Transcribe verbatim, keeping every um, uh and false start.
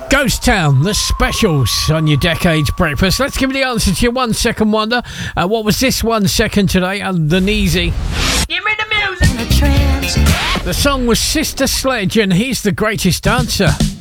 Ghost Town, the specials on your Decades Breakfast. Let's give you the answer to your one second wonder. Uh, what was this one second today? Uh, the Neezy. Give me the music. In a trance. The song was Sister Sledge, and he's the greatest dancer.